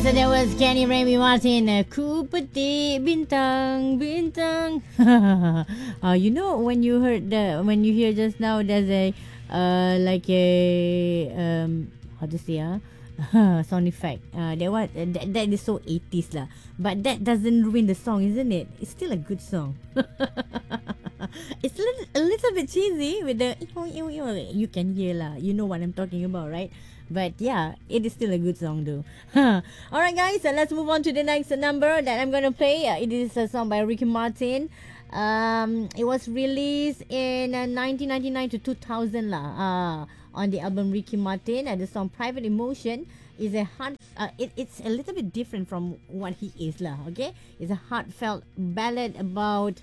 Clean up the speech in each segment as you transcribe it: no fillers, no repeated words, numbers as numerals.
So that was Kenny Remy Martin. Ku Peti Bintang Bintang. You know when you hear just now, there's a like a how to say sound effect. That is so 80s lah. But that doesn't ruin the song, isn't it? It's still a good song. It's a little bit cheesy with the you can hear lah. You know what I'm talking about, right? But yeah, it is still a good song though. Alright guys, let's move on to the next number that I'm gonna play. It is a song by Ricky Martin. It was released in 1999 to 2000 lah. On the album Ricky Martin, the song Private Emotion is a it's a little bit different from what he is lah. Okay, it's a heartfelt ballad about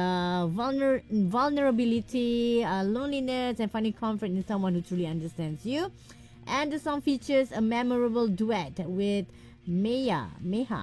vulnerability, loneliness, and finding comfort in someone who truly understands you. And the song features a memorable duet with Meha,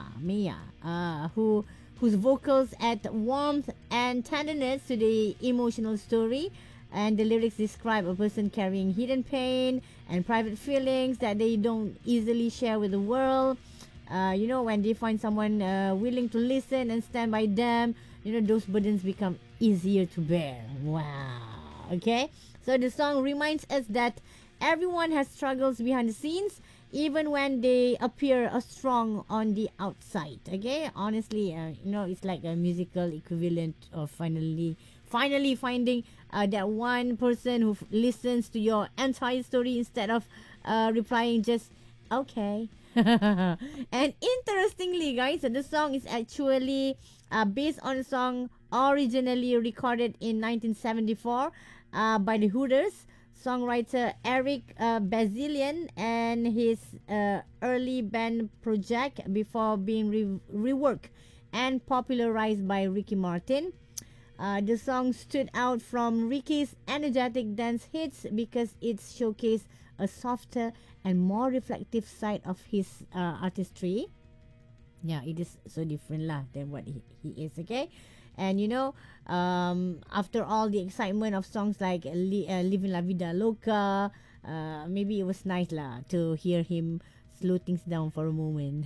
whose vocals add warmth and tenderness to the emotional story. And the lyrics describe a person carrying hidden pain and private feelings that they don't easily share with the world. When they find someone willing to listen and stand by them, those burdens become easier to bear. Wow. Okay. So the song reminds us that everyone has struggles behind the scenes, even when they appear strong on the outside. Okay. Honestly, it's like a musical equivalent of finally finding that one person who listens to your entire story instead of replying just okay. And interestingly, guys, the song is actually based on a song originally recorded in 1974 by the Hooters songwriter Eric Bazilian and his early band project before being reworked and popularized by Ricky Martin. The song stood out from Ricky's energetic dance hits because it showcased a softer and more reflective side of his artistry. Yeah, it is so different lah than what he is, okay? And after all the excitement of songs like Living La Vida Loca, maybe it was nice lah to hear him slow things down for a moment.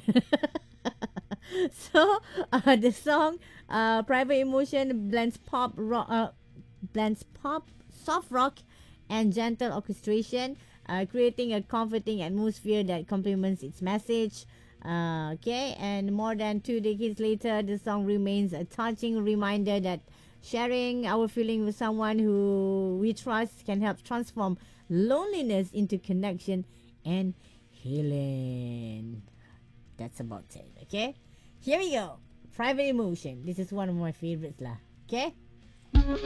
So the song Private Emotion blends pop, soft rock, and gentle orchestration, creating a comforting atmosphere that complements its message. Okay, and more than 2 decades later, the song remains a touching reminder that sharing our feeling with someone who we trust can help transform loneliness into connection and healing. That's about it. Okay, here we go. Private Emotion. This is one of my favorites lah. Okay.